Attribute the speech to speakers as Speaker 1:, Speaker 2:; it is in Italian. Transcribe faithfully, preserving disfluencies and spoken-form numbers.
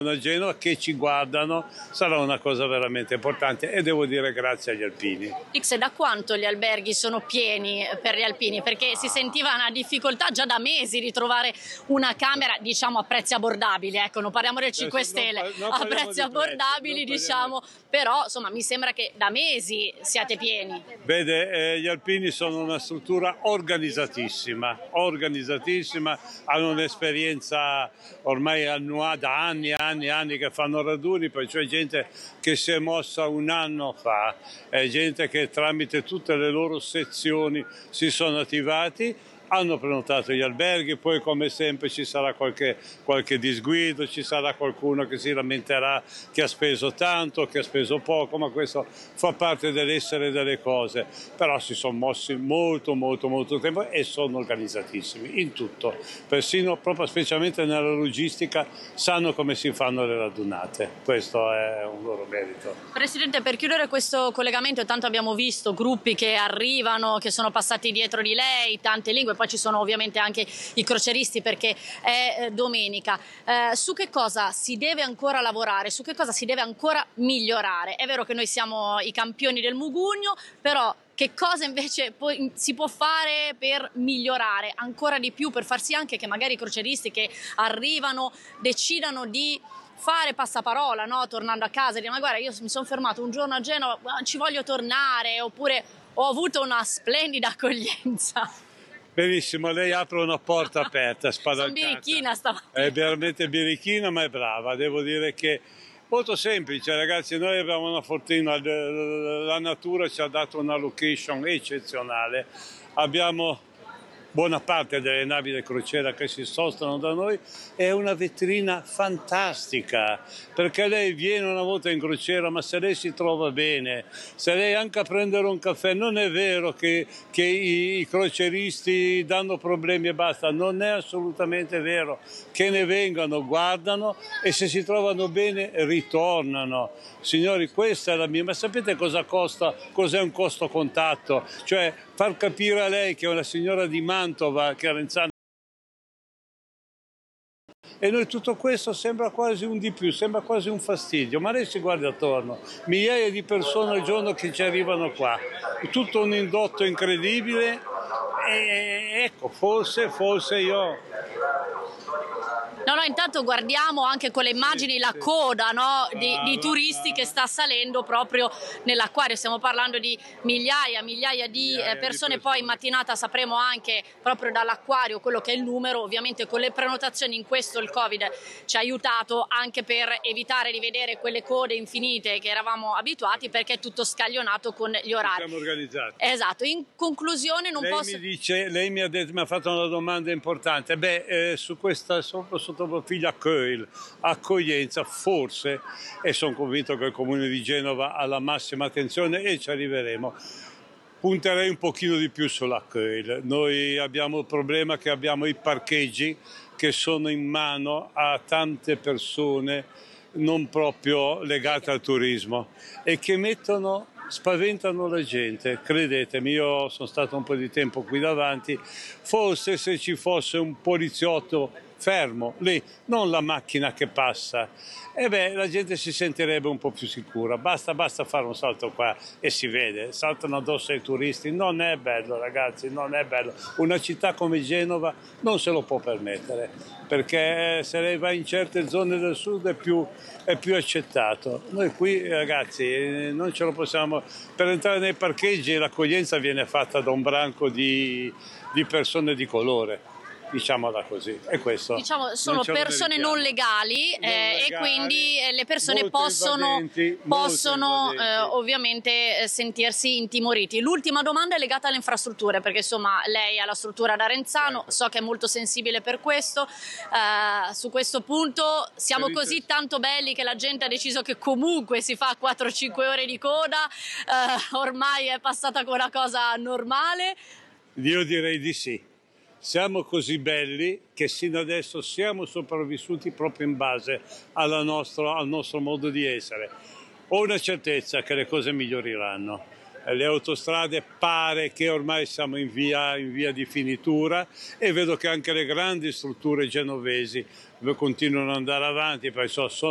Speaker 1: a Genova che ci guardano, sarà una cosa veramente importante e devo dire grazie agli alpini.
Speaker 2: X, da quanto gli alberghi sono pieni per gli alpini? Perché si sentiva una difficoltà già da mesi di trovare una camera, diciamo, a prezzi abbordabili, ecco, non parliamo del cinque Stelle,
Speaker 1: non, non
Speaker 2: a prezzi
Speaker 1: di
Speaker 2: abbordabili,
Speaker 1: prezzi,
Speaker 2: diciamo, però insomma mi sembra che da mesi siate pieni.
Speaker 1: Vede, eh, gli alpini sono una struttura organizzatissima, organizzatissima, hanno un'esperienza ormai annua, da anni e anni e anni che fanno raduni, poi c'è gente che si è mossa un anno fa, è gente che tramite tutte le loro sezioni si sono attivati, hanno prenotato gli alberghi, poi come sempre ci sarà qualche, qualche disguido, ci sarà qualcuno che si lamenterà che ha speso tanto, che ha speso poco, ma questo fa parte dell'essere delle cose. Però si sono mossi molto molto molto tempo e sono organizzatissimi in tutto, persino proprio specialmente nella logistica sanno come si fanno le radunate, questo è un loro merito.
Speaker 2: Presidente, per chiudere questo collegamento, intanto abbiamo visto gruppi che arrivano, che sono passati dietro di lei, tante lingue, poi ci sono ovviamente anche i croceristi perché è eh, domenica. Eh, su che cosa si deve ancora lavorare? Su che cosa si deve ancora migliorare? È vero che noi siamo i campioni del mugugno, però che cosa invece poi si può fare per migliorare ancora di più, per far sì anche che magari i croceristi che arrivano decidano di fare passaparola, no? Tornando a casa e dire ma guarda io mi sono fermato un giorno a Genova, ci voglio tornare, oppure ho avuto una splendida accoglienza.
Speaker 1: Benissimo, lei apre una porta aperta, spalancata.
Speaker 2: Sono birichina stamattina.
Speaker 1: È veramente birichina, ma è brava. Devo dire che molto semplice, ragazzi. Noi abbiamo una fortuna, la natura ci ha dato una location eccezionale. Abbiamo buona parte delle navi da crociera che si sostano da noi, è una vetrina fantastica, perché lei viene una volta in crociera, ma se lei si trova bene, se lei anche a prendere un caffè, non è vero che, che i, i croceristi danno problemi e basta, non è assolutamente vero, che ne vengano, guardano e se si trovano bene ritornano. Signori, questa è la mia, ma sapete cosa costa, cos'è un costo contatto? Cioè far capire a lei che è una signora di Mantova, che Arenzano, e noi tutto questo sembra quasi un di più, sembra quasi un fastidio, ma lei si guarda attorno, migliaia di persone al giorno che ci arrivano qua, tutto un indotto incredibile e ecco, forse, forse io...
Speaker 2: No, no, intanto guardiamo anche con le immagini la coda, no, di, di turisti che sta salendo proprio nell'acquario. Stiamo parlando di migliaia, migliaia di
Speaker 1: migliaia
Speaker 2: persone.
Speaker 1: Di persone.
Speaker 2: Poi in mattinata sapremo anche proprio dall'acquario quello che è il numero. Ovviamente con le prenotazioni in questo il Covid ci ha aiutato anche per evitare di vedere quelle code infinite che eravamo abituati, perché è tutto scaglionato con gli orari.
Speaker 1: Siamo organizzati.
Speaker 2: Esatto. In conclusione non
Speaker 1: lei
Speaker 2: posso...
Speaker 1: Mi dice, lei mi ha, detto, mi ha fatto una domanda importante. Beh, eh, su questa... Sopra, sotto profilo accueil, accoglienza, forse, e sono convinto che il Comune di Genova ha la massima attenzione e ci arriveremo, punterei un pochino di più sull'accueil. Noi abbiamo il problema che abbiamo i parcheggi che sono in mano a tante persone non proprio legate al turismo e che mettono... spaventano la gente, credetemi, io sono stato un po' di tempo qui davanti, forse se ci fosse un poliziotto fermo lì, non la macchina che passa, e beh, la gente si sentirebbe un po' più sicura, basta, basta fare un salto qua e si vede, saltano addosso ai turisti, non è bello ragazzi, non è bello, una città come Genova non se lo può permettere, perché se lei va in certe zone del sud è più, è più accettato, noi qui ragazzi non ce lo possiamo, per entrare nei parcheggi l'accoglienza viene fatta da un branco di, di persone di colore, diciamola così, è questo.
Speaker 2: Diciamo sono non persone non legali, non eh, legali e quindi eh, le persone possono, invadenti, possono eh, ovviamente eh, sentirsi intimoriti. L'ultima domanda è legata alle infrastrutture, perché insomma lei ha la struttura ad Arenzano, certo. So che è molto sensibile per questo, eh, su questo punto siamo per così tanto belli che la gente ha deciso che comunque si fa quattro cinque ore di coda, eh, ormai è passata con una cosa normale.
Speaker 1: Io direi di sì. Siamo così belli che sino adesso siamo sopravvissuti proprio in base alla nostro, al nostro modo di essere. Ho una certezza che le cose miglioreranno. Le autostrade pare che ormai siamo in via, in via di finitura e vedo che anche le grandi strutture genovesi continuano ad andare avanti, perché so, sono